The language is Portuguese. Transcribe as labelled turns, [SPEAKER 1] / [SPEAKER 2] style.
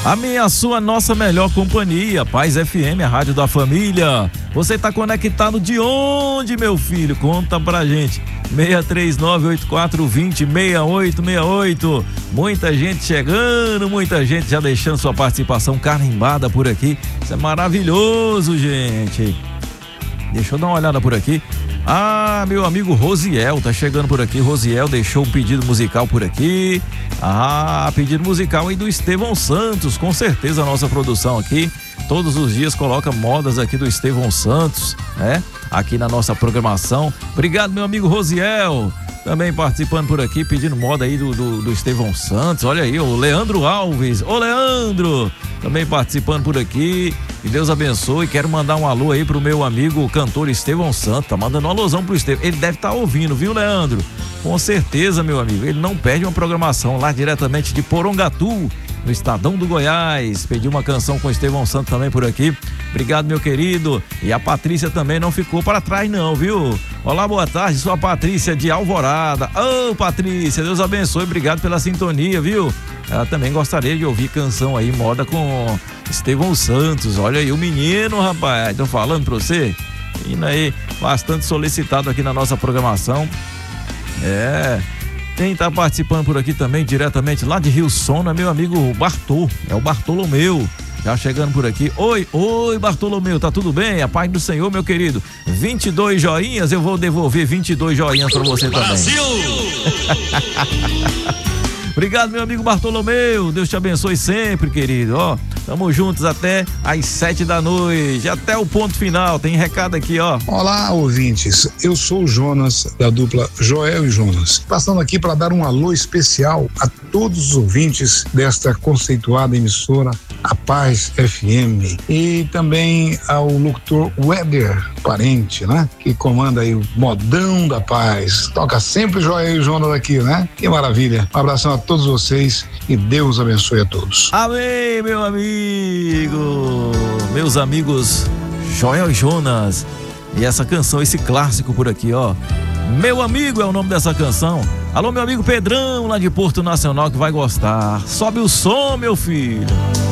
[SPEAKER 1] A minha, a sua, nossa melhor companhia, Paz FM, a rádio da família. Você tá conectado de onde, meu filho? Conta pra gente. 63984206868. Muita gente chegando, muita gente já deixando sua participação carimbada por aqui. Isso é maravilhoso, gente. Deixa eu dar uma olhada por aqui. Ah, meu amigo Rosiel tá chegando por aqui. Rosiel deixou um pedido musical por aqui. Ah, pedido musical aí do Estevão Santos. Com certeza a nossa produção aqui todos os dias coloca modas aqui do Estevão Santos, né? Aqui na nossa programação. Obrigado, meu amigo Rosiel. Também participando por aqui, pedindo moda aí do Estevão Santos. Olha aí, o Leandro Alves. Ô, Leandro! Também participando por aqui. Que Deus abençoe. Quero mandar um alô aí pro meu amigo cantor Estevão Santos. Tá mandando um alôzão pro Estevão. Ele deve estar ouvindo, viu, Leandro? Com certeza, meu amigo. Ele não perde uma programação lá diretamente de Porongatu, no Estadão do Goiás. Pedi uma canção com Estevão Santos também por aqui. Obrigado, meu querido. E a Patrícia também não ficou para trás não, viu? Olá, boa tarde, sou a Patrícia de Alvorada. Ô, Patrícia, Deus abençoe, obrigado pela sintonia, viu? Ela também gostaria de ouvir canção aí, moda com Estevão Santos. Olha aí o menino, rapaz, tô falando pra você. Menino aí, bastante solicitado aqui na nossa programação. Quem tá participando por aqui também, diretamente lá de Rio Sono, é meu amigo Bartô, é o Bartolomeu, já chegando por aqui. Oi, Bartolomeu, tá tudo bem? A paz do Senhor, meu querido. 22 joinhas, eu vou devolver 22 joinhas pra você também. Brasil! Obrigado, meu amigo Bartolomeu, Deus te abençoe sempre, querido, ó. Tamo juntos até às 7 da noite, até o ponto final, tem recado aqui, ó.
[SPEAKER 2] Olá, ouvintes, eu sou o Jonas, da dupla Joel e Jonas, passando aqui para dar um alô especial a todos os ouvintes desta conceituada emissora, a Paz FM, e também ao locutor Weber Parente, né, que comanda aí o modão da paz, toca sempre Joel e Jonas aqui, né, que maravilha. Um abração a todos vocês e Deus abençoe a todos.
[SPEAKER 1] Amém, meu amigo, meus amigos Joel e Jonas, e essa canção, esse clássico por aqui, ó, Meu Amigo é o nome dessa canção. Alô, meu amigo Pedrão lá de Porto Nacional, que vai gostar. Sobe o som, meu filho.